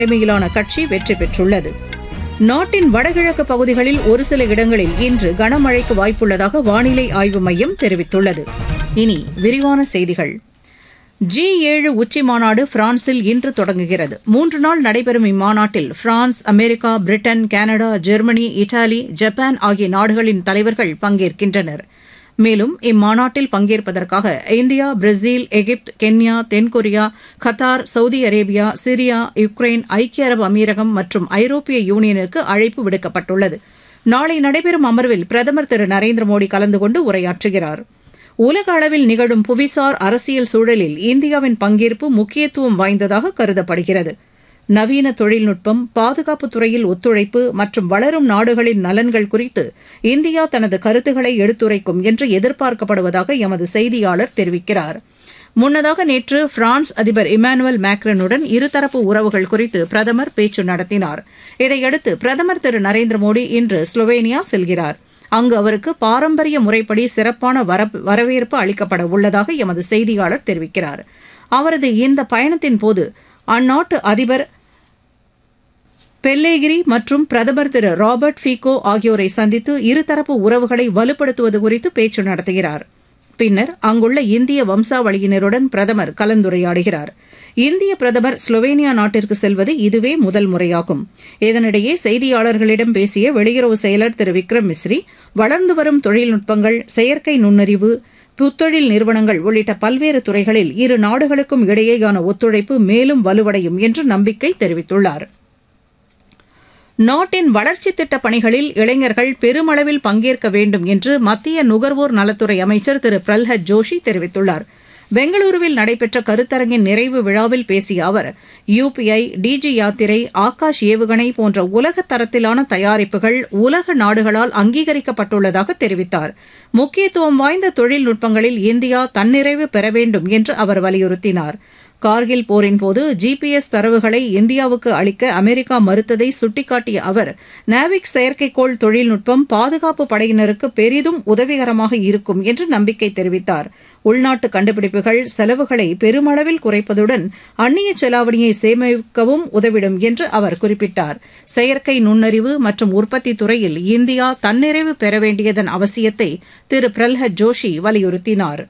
தலைமையிலான கட்சி வெற்றி பெற்றுள்ளது. நாட்டின் வடகிழக்கு பகுதிகளில் ஒரு சில இடங்களில் இன்று கனமழைக்கு வாய்ப்புள்ளதாக வானிலை ஆய்வு மையம் தெரிவித்துள்ளது. இனி விரிவான செய்திகள். G7 உச்சி மாநாடு பிரான்சில் இன்று தொடங்குகிறது. 3 நாள் நடைபெறும் இம்மாநாட்டில் France, America, Britain, Canada, Germany, Italy, Japan ஆகிய நாடுகளின் தலைவர்கள் பங்கேற்கின்றனர். மேலும் இம்மாநாட்டில் பங்கேற்பதற்காக இந்தியா, பிரேசில், எகிப்து, கென்யா, தென்கொரியா, Qatar, Saudi Arabia, Syria, Ukraine, ஐக்கிய அரபு அமீரகம் மற்றும் ஐரோப்பிய யூனியனுக்கு அழைப்பு விடுக்கப்பட்டுள்ளது. நாளை நடைபெறும் அமர்வில் பிரதமர் திரு நரேந்திர மோடி கலந்து கொண்டு உரையாற்றுகிறார். உலக அளவில் நிகழும் புவிசார் அரசியல் சூழலில் இந்தியாவின் பங்கேற்பு முக்கியத்துவம் வாய்ந்ததாக கருதப்படுகிறது. நவீன தொழில்நுட்பம், பாதுகாப்புத் துறையில் ஒத்துழைப்பு மற்றும் வளரும் நாடுகளின் நலன்கள் குறித்து இந்தியா தனது கருத்துக்களை எடுத்துரைக்கும் என்று எதிர்பார்க்கப்படுவதாக எமது செய்தியாளர் தெரிவிக்கிறார். முன்னதாக நேற்று பிரான்ஸ் அதிபர் இமானுவேல் மேக்ரனுடன் இருதரப்பு உறவுகள் குறித்து பிரதமர் பேச்சு நடத்தினார். இதையடுத்து பிரதமர் திரு நரேந்திர மோடி இன்று ஸ்லோவேனியா செல்கிறார். அங்கு அவருக்கு பாரம்பரிய முறைப்படி சிறப்பான வரவேற்பு அளிக்கப்பட உள்ளதாக எமது செய்தியாளர் தெரிவிக்கிறார். அவரது இந்த பயணத்தின்போது அந்நாட்டு அதிபர் பெல்லேகிரி மற்றும் பிரதமர் திரு ராபர்ட் ஃபீகோ ஆகியோரை சந்தித்து இருதரப்பு உறவுகளை வலுப்படுத்துவது குறித்து பேச்சு நடத்துகிறார். பின்னர் அங்குள்ள இந்திய வம்சாவளியினருடன் பிரதமர் கலந்துரையாடுகிறார். இந்திய பிரதமர் ஸ்லோவேனியா நாட்டிற்கு செல்வது இதுவே முதல் முறையாகும். இதனிடையே செய்தியாளர்களிடம் பேசிய வெளியுறவு செயலர் திரு விக்ரம் மிஸ்ரி, வளர்ந்து வரும் தொழில்நுட்பங்கள், செயற்கை நுண்ணறிவு, புத்தொழில் நிறுவனங்கள் உள்ளிட்ட பல்வேறு துறைகளில் இரு நாடுகளுக்கும் இடையேயான ஒத்துழைப்பு மேலும் வலுவடையும் என்று நம்பிக்கை தெரிவித்துள்ளார். நாட்டின் வளர்ச்சித் திட்டப் பணிகளில் இளைஞர்கள் பெருமளவில் பங்கேற்க வேண்டும் என்று மத்திய நுகர்வோர் நலத்துறை அமைச்சர் திரு பிரல்ஹத் ஜோஷி தெரிவித்துள்ளார். பெங்களூருவில் நடைபெற்ற கருத்தரங்கின் நிறைவு விழாவில் பேசிய அவர், UPI, டிஜி யாத்திரை, ஆகாஷ் ஏவுகணை போன்ற உலக தரத்திலான தயாரிப்புகள் உலக நாடுகளால் அங்கீகரிக்கப்பட்டுள்ளதாக தெரிவித்தார். முக்கியத்துவம் வாய்ந்த தொழில்நுட்பங்களில் இந்தியா தன்னிறைவு பெற வேண்டும் என்று அவர் வலியுறுத்தினார். கார்கில் போரின்போது GPS தரவுகளை இந்தியாவுக்கு அளிக்க அமெரிக்கா மறுத்ததை சுட்டிக்காட்டிய அவர், நாவிக் செயற்கைக்கோள் தொழில்நுட்பம் பாதுகாப்பு படையினருக்கு பெரிதும் உதவிகரமாக இருக்கும் என்று நம்பிக்கை தெரிவித்தார். உள்நாட்டு கண்டுபிடிப்புகள் செலவுகளை பெருமளவில் குறைப்பதுடன் அந்நிய செலாவணியை சேமிக்கவும் உதவிடும் என்று அவர் குறிப்பிட்டார். செயற்கை நுண்ணறிவு மற்றும் உற்பத்தி துறையில் இந்தியா தன்னிறைவு பெற வேண்டியதன் அவசியத்தை திரு பிரல்ஹத் ஜோஷி வலியுறுத்தினார்.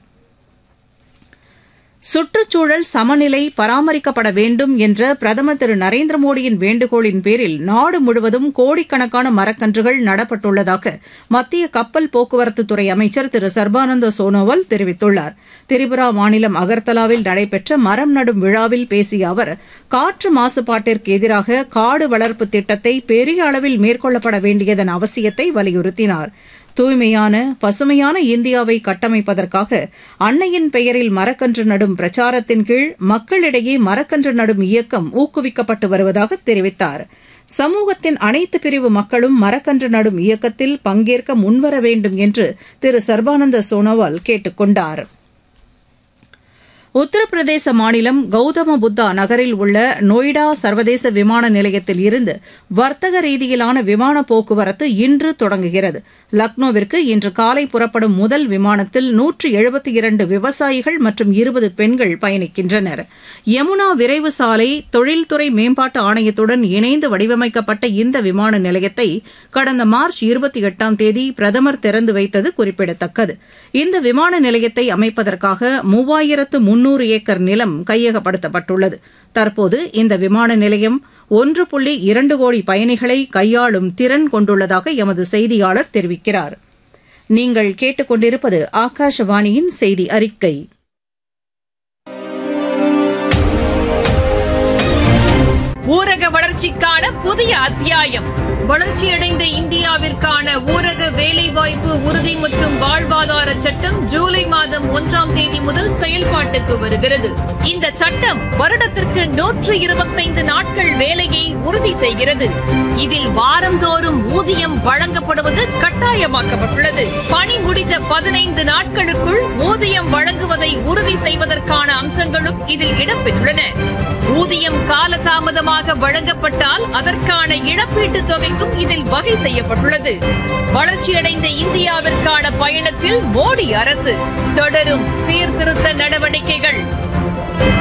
சுற்றுச்சூழல் சமநிலை பராமரிக்கப்பட வேண்டும் என்ற பிரதமர் திரு நரேந்திர மோடியின் வேண்டுகோளின் பேரில் நாடு முழுவதும் கோடிக்கணக்கான மரக்கன்றுகள் நடப்பட்டுள்ளதாக மத்திய கப்பல் போக்குவரத்துத்துறை அமைச்சர் திரு சர்பானந்த சோனோவால் தெரிவித்துள்ளார். திரிபுரா மாநிலம் அகர்தலாவில் நடைபெற்ற மரம் நடும் விழாவில் பேசிய அவர், காற்று மாசுபாட்டிற்கு எதிராக காடு வளர்ப்பு திட்டத்தை பெரிய அளவில் மேற்கொள்ளப்பட வேண்டியதன் அவசியத்தை வலியுறுத்தினார். தூய்மையான பசுமையான இந்தியாவை கட்டமைப்பதற்காக அன்னையின் பெயரில் மரக்கன்று நடும் பிரச்சாரத்தின் கீழ் மக்களிடையே மரக்கன்று நடும் இயக்கம் ஊக்குவிக்கப்பட்டு வருவதாக தெரிவித்தார். சமூகத்தின் அனைத்து பிரிவு மக்களும் மரக்கன்று நடும் இயக்கத்தில் பங்கேற்க முன்வர வேண்டும் என்று திரு சர்பானந்த சோனோவால் கேட்டுக் கொண்டார். உத்தரப்பிரதேச மாநிலம் கௌதம புத்தா நகரில் உள்ள நொய்டா சர்வதேச விமான நிலையத்தில் இருந்து வர்த்தக ரீதியிலான விமான போக்குவரத்து இன்று தொடங்குகிறது. லக்னோவிற்கு இன்று காலை புறப்படும் முதல் விமானத்தில் 172 விவசாயிகள் மற்றும் 20 பெண்கள் பயணிக்கின்றனர். யமுனா விரைவு சாலை தொழில்துறை மேம்பாட்டு ஆணையத்துடன் இணைந்து வடிவமைக்கப்பட்ட இந்த விமான நிலையத்தை கடந்த மார்ச் 28ஆம் தேதி பிரதமர் திறந்து வைத்தது குறிப்பிடத்தக்கது. இந்த விமான நிலையத்தை அமைப்பதற்காக 3300 ஏக்கர் நிலம் கையகப்படுத்தப்பட்டுள்ளது. தற்போது இந்த விமான நிலையம் 1.2 கோடி பயணிகளை கையாளும் திறன் கொண்டுள்ளதாக எமது செய்தியாளர் தெரிவிக்கிறார். நீங்கள் கேட்டுக்கொண்டிருப்பது ஆகாஷவாணியின் செய்தி அறிக்கை. ஊரக வளர்ச்சிக்கான புதிய அத்தியாயம். வளர்ச்சியடைந்த இந்தியாவிற்கான ஊரக வேலைவாய்ப்பு உறுதி மற்றும் வாழ்வாதார சட்டம் ஜூலை மாதம் 1ஆம் தேதி முதல் செயல்பாட்டுக்கு வருகிறது. இந்த சட்டம் வருடத்திற்கு 125 நாட்கள் வேலையை உறுதி செய்கிறது. இதில் வாரந்தோறும் ஊதியம் வழங்கப்படுவது கட்டாயமாக்கப்பட்டுள்ளது. பணி முடிந்த 15 நாட்களுக்குள் ஊதியம் வழங்குவதை உறுதி செய்வதற்கான அம்சங்களும் இதில் இடம்பெற்றுள்ளன. ஊதியம் காலதாமதமாக வழங்கப்பட்டால் அதற்கான இழப்பீட்டுத் தொகைக்கும் இதில் வகை செய்யப்பட்டுள்ளது. வளர்ச்சியடைந்த இந்தியாவிற்கான பயணத்தில் மோடி அரசு தொடரும் சீர்திருத்த நடவடிக்கைகள்.